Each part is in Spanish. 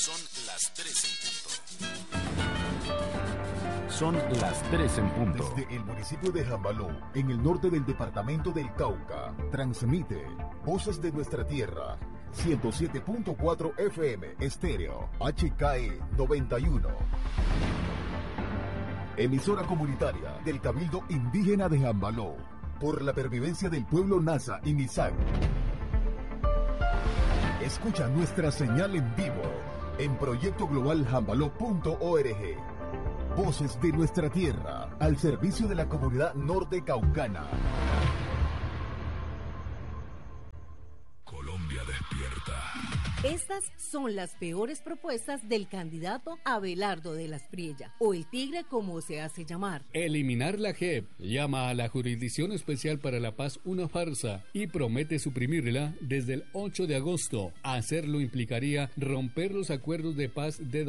Son las 3 en punto. Son las 3 en punto. Desde el municipio de Jambaló, en el norte del departamento del Cauca, transmite Voces de Nuestra Tierra, 107.4 FM, estéreo, HKE 91. Emisora comunitaria del Cabildo Indígena de Jambaló, por la pervivencia del pueblo Nasa y Misak. Escucha nuestra señal en vivo en proyectoglobaljambaló.org. Voces de Nuestra Tierra, al servicio de la comunidad norte caucana. Colombia despierta. Estas son las peores propuestas del candidato Abelardo de las Priella, o el Tigre como se hace llamar. Eliminar la JEP, llama a la Jurisdicción Especial para la Paz una farsa y promete suprimirla desde el 8 de agosto. Hacerlo implicaría romper los acuerdos de paz de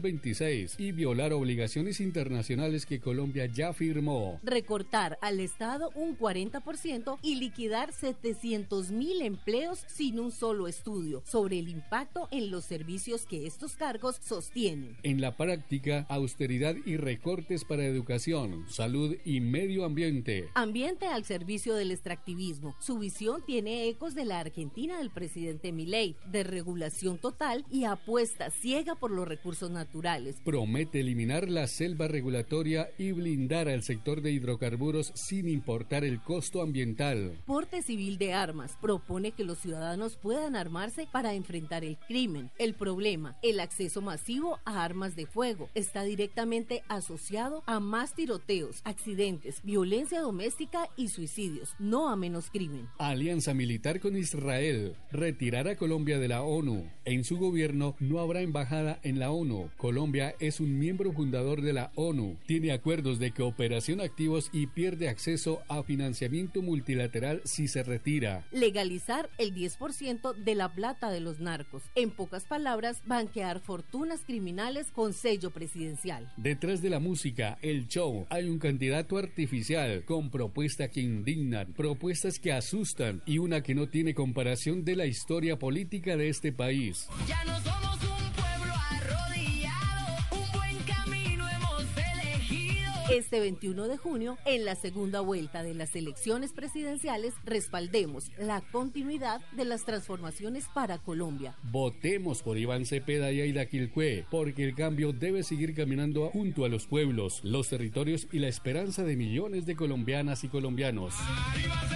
2026 y violar obligaciones internacionales que Colombia ya firmó. Recortar al Estado un 40% y liquidar 700.000 empleos sin un solo estudio sobre el impacto en los servicios que estos cargos sostienen. En la práctica, austeridad y recortes para educación, salud y medio ambiente. Ambiente al servicio del extractivismo. Su visión tiene ecos de la Argentina del presidente Milei, de regulación total y apuesta ciega por los recursos naturales. Promete eliminar la selva regulatoria y blindar al sector de hidrocarburos sin importar el costo ambiental. Porte civil de armas. Propone que los ciudadanos puedan armarse para enfrentar el crimen. El problema, el acceso masivo a armas de fuego, está directamente asociado a más tiroteos, accidentes, violencia doméstica y suicidios, no a menos crimen. Alianza militar con Israel. Retirar a Colombia de la ONU. En su gobierno no habrá embajada en la ONU. Colombia es un miembro fundador de la ONU. Tiene acuerdos de cooperación activos y pierde acceso a financiamiento multilateral si se retira. Legalizar el 10% de la plata de los narcos. En pocas palabras, banquear fortunas criminales con sello presidencial. Detrás de la música, el show, hay un candidato artificial con propuestas que indignan, propuestas que asustan y una que no tiene comparación de la historia política de este país. Ya no somos un pueblo arrodillado, un buen camino hemos elegido. Este 21 de junio, en la segunda vuelta de las elecciones presidenciales, respaldemos la continuidad de las transformaciones para Colombia. Votemos por Iván Cepeda y Aida Quilcue, porque el cambio debe seguir caminando junto a los pueblos, los territorios y la esperanza de millones de colombianas y colombianos.